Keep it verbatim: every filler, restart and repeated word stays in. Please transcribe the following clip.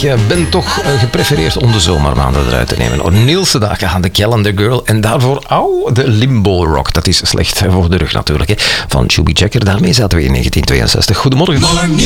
ik ben toch geprefereerd om de zomermaanden eruit te nemen. O'Neill Sedaka aan de Calendar Girl. En daarvoor, auw, de Limbo Rock. Dat is slecht voor de rug natuurlijk. Hè. Van Chubby Checker. Daarmee zaten we in negentien tweeënzestig. Goedemorgen.